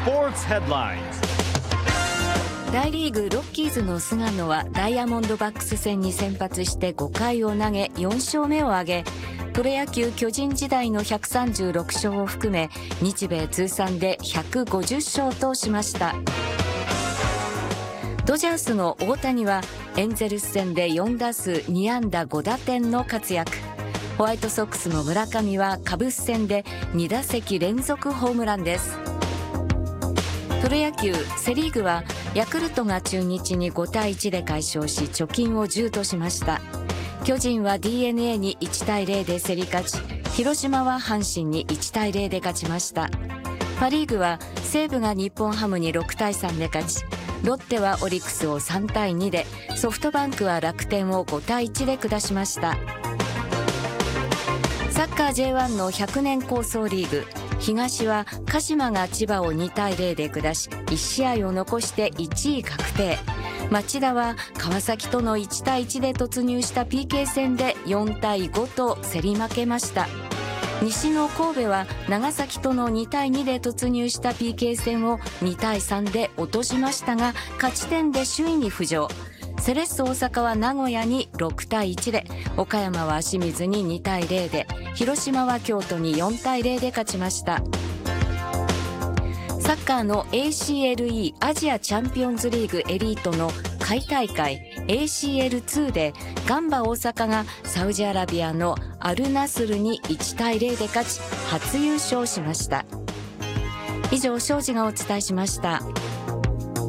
Sports Headlines。 大リーグロッキーズの菅野はダイヤモンドバックス戦に先発して5回を投げ4勝目を挙げ、プロ野球巨人時代の136勝を含め日米通算で150勝としました。ドジャースの大谷はエンゼルス戦で4打数2安打5打点の活躍。ホワイトソックスの村上はカブス戦で2打席連続ホームランです。プロ野球セリーグはヤクルトが中日に5対1で快勝し貯金を10としました。巨人は DNA に1対0で競り勝ち、広島は阪神に1対0で勝ちました。パリーグは西武が日本ハムに6対3で勝ち、ロッテはオリックスを3対2で、ソフトバンクは楽天を5対1で下しました。サッカー J1 の100年構想リーグ、東は鹿島が千葉を2対0で下し、1試合を残して1位確定。町田は川崎との1対1で突入した PK 戦で4対5と競り負けました。西の神戸は長崎との2対2で突入した PK 戦を2対3で落としましたが、勝ち点で首位に浮上。セレッソ大阪は名古屋に6対1で、岡山は清水に2対0で、広島は京都に4対0で勝ちました。サッカーの ACLE アジアチャンピオンズリーグエリートの下位大会 ACL2 でガンバ大阪がサウジアラビアのアルナスルに1対0で勝ち初優勝しました。以上、庄司がお伝えしました。